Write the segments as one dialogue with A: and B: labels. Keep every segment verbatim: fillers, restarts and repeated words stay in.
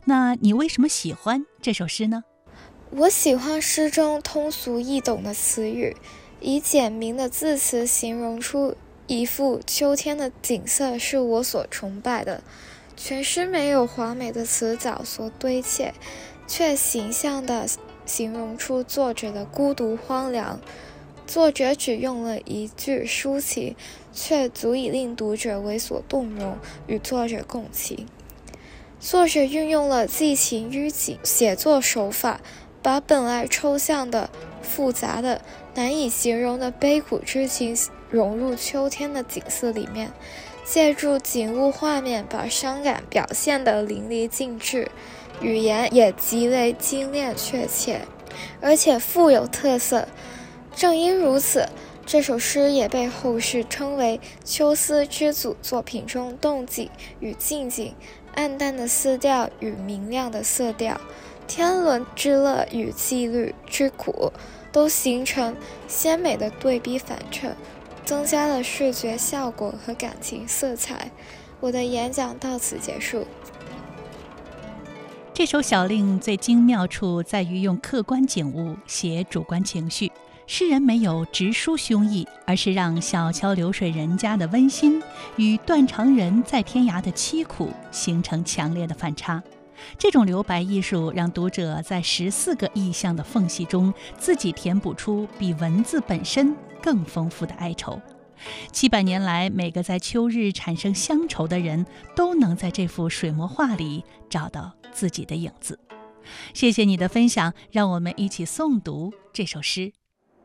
A: 那你为什么喜欢这首诗呢？
B: 我喜欢诗中通俗易懂的词语，以简明的字词形容出一幅秋天的景色是我所崇拜的。全诗没有华美的词藻所堆砌，却形象地形容出作者的孤独荒凉。作者只用了一句抒情，却足以令读者为所动容，与作者共情。作者运用了寄情于景写作手法，把本来抽象的、复杂的、难以形容的悲苦之情融入秋天的景色里面，借助景物画面把伤感表现得淋漓尽致，语言也极为精炼确切，而且富有特色。正因如此，这首诗也被后世称为秋思之祖作品中动景与静景、暗淡的色调与明亮的色调、天伦之乐与纪律之苦，都形成鲜美的对比反衬，增加了视觉效果和感情色彩。我的演讲到此结束。
A: 这首小令最精妙处在于用客观景物写主观情绪，诗人没有直抒胸臆，而是让小桥流水人家的温馨与断肠人在天涯的凄苦形成强烈的反差。这种留白艺术让读者在十四个意象的缝隙中自己填补出比文字本身更丰富的哀愁。七百年来，每个在秋日产生乡愁的人都能在这幅水墨画里找到自己的影子。谢谢你的分享，让我们一起诵读这首诗。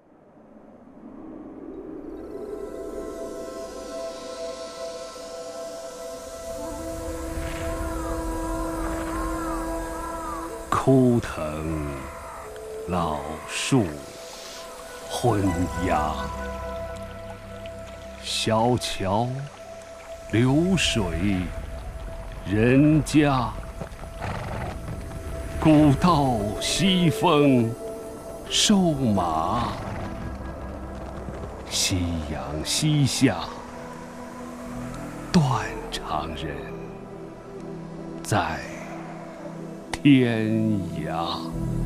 C: 枯藤老树昏鸦，小桥流水人家，古道西风瘦马，夕阳西下断肠人在天涯。